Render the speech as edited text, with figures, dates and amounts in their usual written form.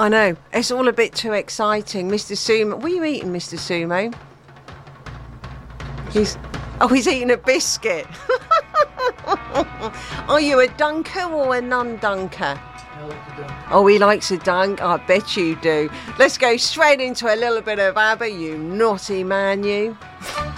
I know. It's all a bit too exciting. Mr. Sumo. What are you eating, Mr. Sumo? He's eating a biscuit. Are you a dunker or a non-dunker? I like to dunk. Oh, he likes a dunk. I bet you do. Let's go straight into a little bit of ABBA, you naughty man, you.